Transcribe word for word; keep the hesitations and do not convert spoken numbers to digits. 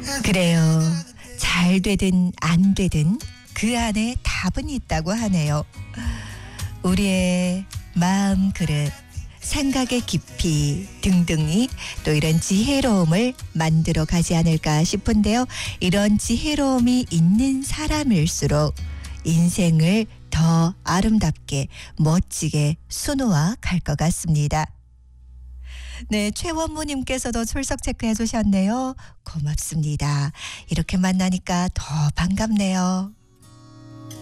그래요. 잘 되든 안 되든 그 안에 답은 있다고 하네요. 우리의 마음 그릇, 생각의 깊이 등등이 또 이런 지혜로움을 만들어 가지 않을까 싶은데요. 이런 지혜로움이 있는 사람일수록 인생을 더 아름답게 멋지게 수놓아 갈 것 같습니다. 네, 최원무님께서도 출석 체크해 주셨네요. 고맙습니다. 이렇게 만나니까 더 반갑네요.